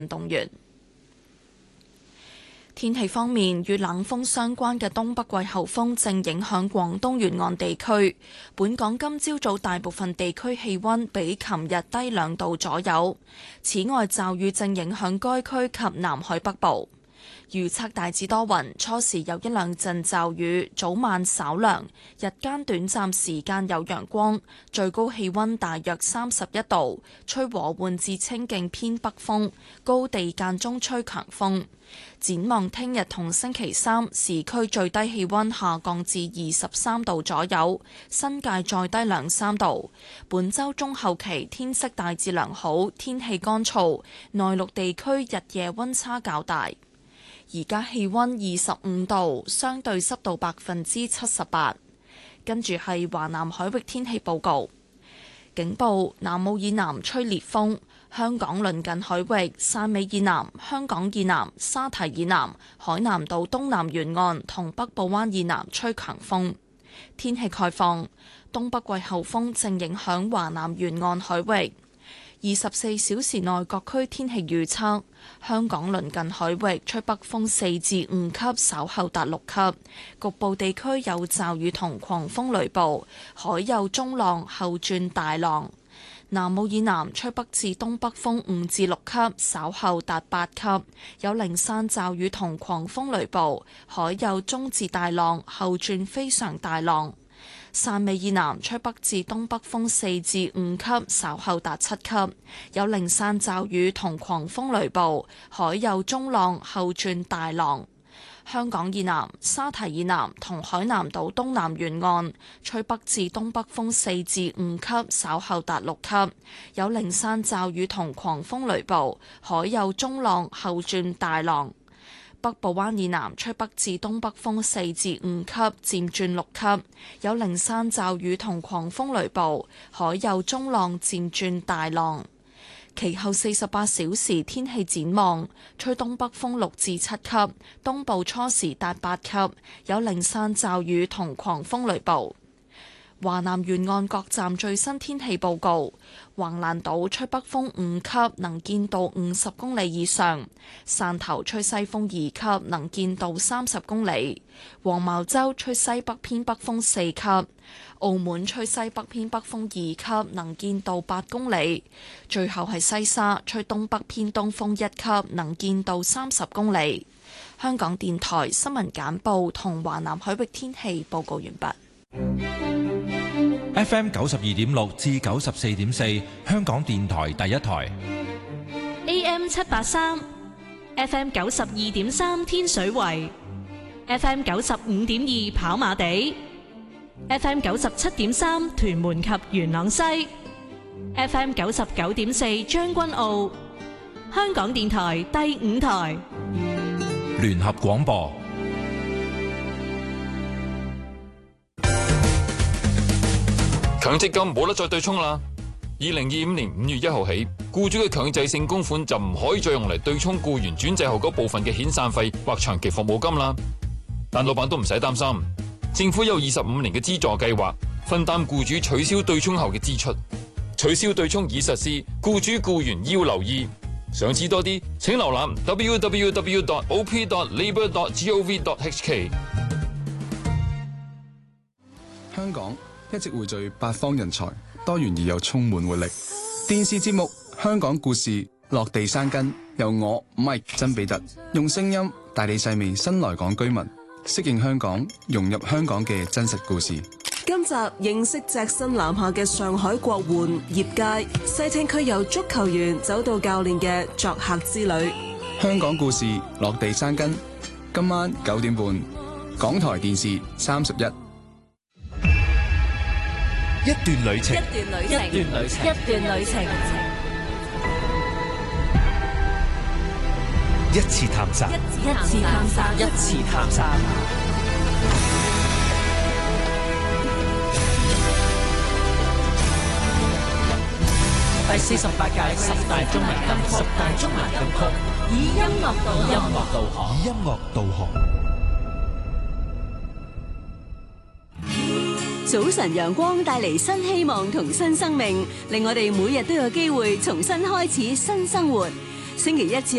運動員。天氣方面，與冷鋒相關嘅東北季候風正影響廣東沿岸地區。本港今朝早大部分地區氣溫比琴日低2度左右。此外，驟雨正影響該區及南海北部。預測大致多雲，初時有一兩陣驟雨，早晚稍涼，日間短暫時間有陽光，最高氣溫大約31度，吹和緩至清勁偏北風，高地間中吹強風。展望聽日同星期三，市區最低氣溫下降至23度左右，新界再低2-3度。本週中後期天色大致良好，天氣乾燥，內陸地區日夜溫差較大。而家氣溫25度，相對濕度78%。跟住係華南海域天氣報告，警報：南澳以南吹烈風，香港鄰近海域、汕尾以南、香港以南、沙堤以南、海南島東南沿岸同北部灣以南吹強風。天氣概況：東北季候風正影響華南沿岸海域。24小時內各區天氣預測：香港鄰近海域吹北風4至5級，稍後達6級，局部地區有驟雨同狂風雷暴，海有中浪，後轉大浪。南澳以南吹北至東北風5至6級，稍後達8級，有零散驟雨同狂風雷暴，海有中至大浪，後轉非常大浪。汕尾以南吹北至東北風4至5級，稍後達7級，有零散驟雨同狂風雷暴，海有中浪，後轉大浪。香港以南、沙堤以南同海南島東南沿岸吹北至東北風4至5級，稍後達6級，有零散驟雨同狂風雷暴，海有中浪，後轉大浪。北部灣以南吹北至東北風4至5級，漸轉6級，有零散驟雨同狂風雷暴，海有中浪，漸轉大浪。其後48小時天氣展望：吹東北風6至7級，東部初時達8級，有零散驟雨同狂風雷暴。華南沿岸各站最新天氣報告：橫瀾島吹北風5級，能見度50公里以上；汕頭吹西風2級，能見度30公里；黃茅洲吹西北偏北風4級；澳門吹西北偏北風2級，能見度8公里；最後係西沙吹東北偏東風1級，能見度30公里。香港電台新聞簡報同華南海域天氣報告完畢。 FM 92.6至94.4，香港電台第一台。 AM 783 FM 92.3天水圍 FM 95.2跑馬地 FM 97.3屯門及元朗西 FM 99.4將軍澳。香港電台第5台聯合廣播。 強積金冇得再對沖啦！2025年5月1號起，僱主嘅強制性供款就唔可以再用嚟對沖僱員轉制後嗰部分嘅遣散費或長期服務金啦。但老闆都唔使擔心，政府有25年嘅資助計劃，分擔僱主取消對沖後嘅支出。取消對沖已實施，僱主僱員要留意。想知多啲，請瀏覽 www.op.labour.gov.hk。 香港一直匯聚八方人才，多元而又充滿活力。電視節目《香港故事》落地生根，由我 Mike 曾比特用聲音帶你細味新來港居民適應香港、融入香港嘅真實故事。 今集認識隻身南下嘅上海國援葉佳，細聽佢由足球員走到教練嘅作客之旅。 香港故事落地生根，今晚9點半，港台電視31。 一段旅程， 一段旅程， 一次探索， 一次探索。 第48屆10大中文金曲，以音樂導航。 早晨陽光帶嚟新希望同新生命，令我哋每日都有機會重新開始新生活。 星期一至